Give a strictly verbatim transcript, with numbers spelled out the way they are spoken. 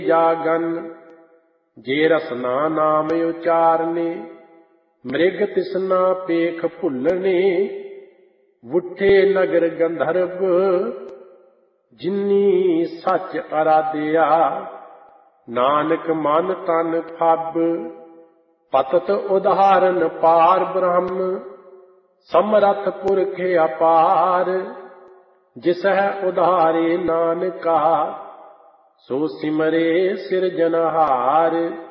ਜਾਗਨ। ਜੇ ਰਸਨਾ ਨਾਮ ਉਚਾਰਨੇ ਮ੍ਰਿਗ ਤਿਸਨਾ ਪੇਖ ਭੁੱਲਣੇ। ਵੁੱਠੇ ਨਗਰ ਗੰਧਰਵ ਜਿਨੀ ਸੱਚ ਅਰਾਧਿਆ। ਨਾਨਕ ਮਨ ਤਨ ਫੱਬ ਪਤਤ ਉਦਾਹਰਨ ਪਾਰ ਬ੍ਰਹਮ। ਸਮਰੱਥ ਪੁਰਖ ਅਪਾਰ ਜਿਸਹਿ ਉਧਾਰੇ ਨਾਨਕਾ। ਸੋ ਸਿਮਰੇ ਸਿਰਜਨਹਾਰ।